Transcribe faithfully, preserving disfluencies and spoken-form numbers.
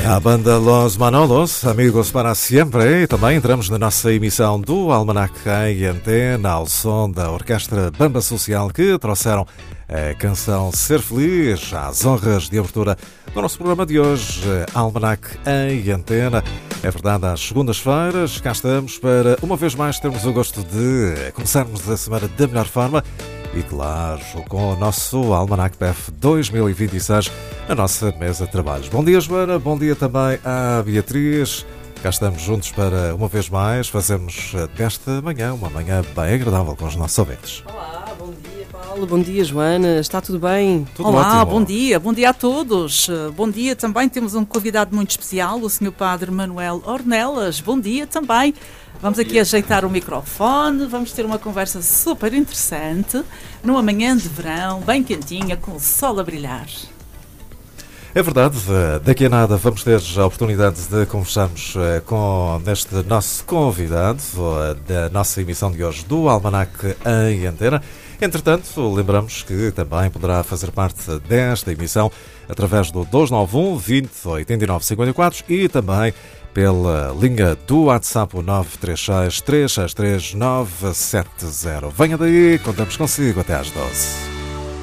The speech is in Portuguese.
A banda Los Manolos, amigos para sempre, e também entramos na nossa emissão do Almanac em Antena, ao som da Orquestra Bamba Social, que trouxeram a canção Ser Feliz às honras de abertura do nosso programa de hoje, Almanac em Antena. É verdade, às segundas-feiras cá estamos para, uma vez mais, termos o gosto de começarmos a semana da melhor forma e, claro, com o nosso Almanac P F dois mil e vinte e seis na nossa mesa de trabalhos. Bom dia, Joana, bom dia também à Beatriz. Cá estamos juntos para, uma vez mais, fazermos desta manhã uma manhã bem agradável com os nossos ouvintes. Olá, bom dia, Paulo, bom dia, Joana, está tudo bem? Tudo Olá, ótimo. Bom dia, bom dia a todos. Bom dia também, temos um convidado muito especial, o senhor Padre Manuel Ornelas. Bom dia também. Vamos aqui ajeitar o microfone, vamos ter uma conversa super interessante, numa manhã de verão, bem quentinha, com o sol a brilhar. É verdade, daqui a nada vamos ter a oportunidade de conversarmos com este nosso convidado da nossa emissão de hoje do Almanac em Antena. Entretanto, lembramos que também poderá fazer parte desta emissão através do dois nove um, vinte, oitenta e nove, cinquenta e quatro e também pela linha do WhatsApp nove três seis, três seis três, nove sete zero. Venha daí, contamos consigo até às doze.